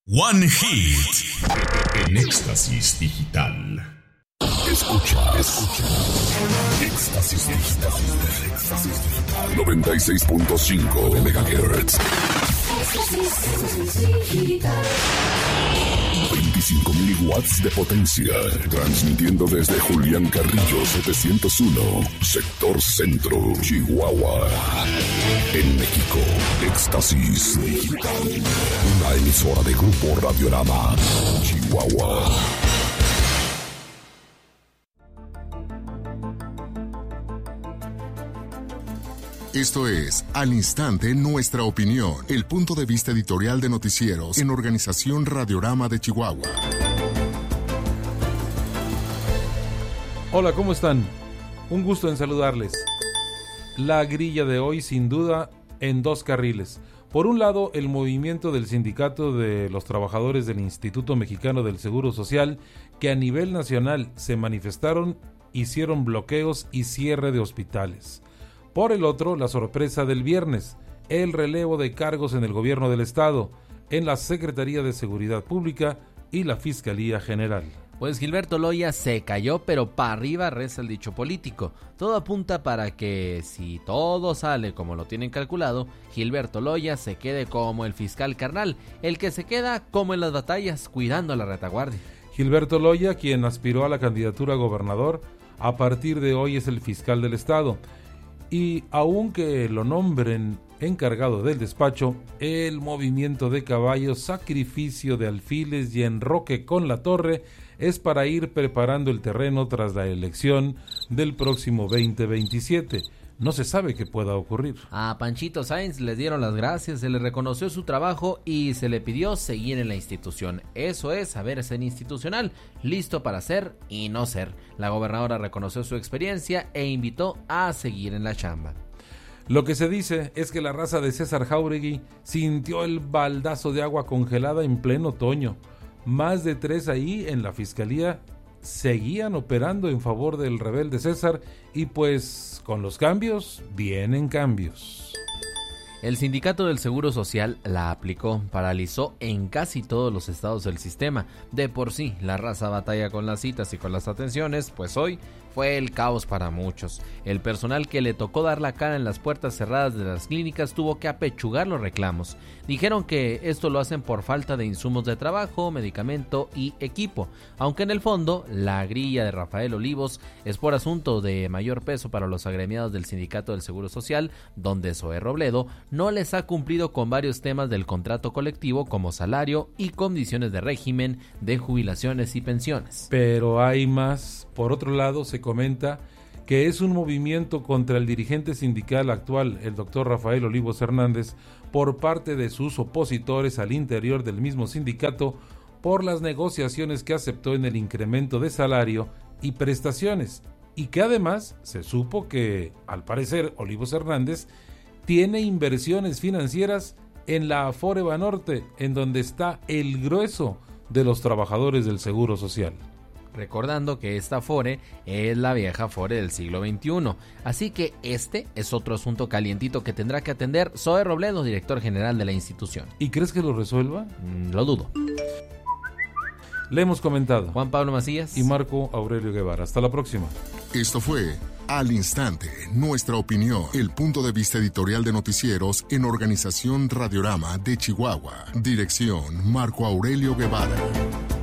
One Hit. En Éxtasis Digital. Escucha. Éxtasis Digital. 96.5 MHz. 25.000 watts de potencia. Transmitiendo desde Julián Carrillo 701, Sector Centro, Chihuahua. En México, Éxtasis Digital. Una emisora de Grupo Radiorama, Chihuahua. Esto es Al Instante Nuestra Opinión, el punto de vista editorial de noticieros en Organización Radiorama de Chihuahua. Hola, ¿cómo están? Un gusto en saludarles. La grilla de hoy, sin duda, en dos carriles. Por un lado, el movimiento del Sindicato de los Trabajadores del Instituto Mexicano del Seguro Social, que a nivel nacional se manifestaron, hicieron bloqueos y cierre de hospitales. Por el otro, la sorpresa del viernes, el relevo de cargos en el gobierno del estado, en la Secretaría de Seguridad Pública y la Fiscalía General. Pues Gilberto Loya se cayó, pero para arriba reza el dicho político. Todo apunta para que, si todo sale como lo tienen calculado, Gilberto Loya se quede como el fiscal carnal, el que se queda como en las batallas, cuidando a la retaguardia. Gilberto Loya, quien aspiró a la candidatura a gobernador, a partir de hoy es el fiscal del estado. Y aunque lo nombren encargado del despacho, el movimiento de caballos, sacrificio de alfiles y enroque con la torre es para ir preparando el terreno tras la elección del próximo 2027. No se sabe qué pueda ocurrir. A Panchito Sáenz le dieron las gracias, se le reconoció su trabajo y se le pidió seguir en la institución. Eso es saber ser institucional, listo para ser y no ser. La gobernadora reconoció su experiencia e invitó a seguir en la chamba. Lo que se dice es que la raza de César Jáuregui sintió el baldazo de agua congelada en pleno otoño. Más de 3 ahí en la fiscalía seguían operando en favor del rebelde César y pues con los cambios vienen cambios. El Sindicato del Seguro Social la aplicó, paralizó en casi todos los estados del sistema. De por sí, la raza batalla con las citas y con las atenciones, pues hoy fue el caos para muchos. El personal que le tocó dar la cara en las puertas cerradas de las clínicas tuvo que apechugar los reclamos. Dijeron que esto lo hacen por falta de insumos de trabajo, medicamento y equipo, aunque en el fondo la grilla de Rafael Olivos es por asunto de mayor peso para los agremiados del Sindicato del Seguro Social, donde Zoé Robledo no les ha cumplido con varios temas del contrato colectivo como salario y condiciones de régimen de jubilaciones y pensiones. Pero hay más. Por otro lado, se comenta que es un movimiento contra el dirigente sindical actual, el doctor Rafael Olivos Hernández, por parte de sus opositores al interior del mismo sindicato por las negociaciones que aceptó en el incremento de salario y prestaciones, y que además se supo que, al parecer, Olivos Hernández tiene inversiones financieras en la Afore Banorte, en donde está el grueso de los trabajadores del Seguro Social. Recordando que esta Afore es la vieja Afore del siglo XXI. Así que este es otro asunto calientito que tendrá que atender Zoé Robledo, director general de la institución. ¿Y crees que lo resuelva? Lo dudo. Le hemos comentado Juan Pablo Macías y Marco Aurelio Guevara. Hasta la próxima. Esto fue Al Instante, Nuestra Opinión, el punto de vista editorial de noticieros en Organización Radiorama de Chihuahua. Dirección Marco Aurelio Guevara.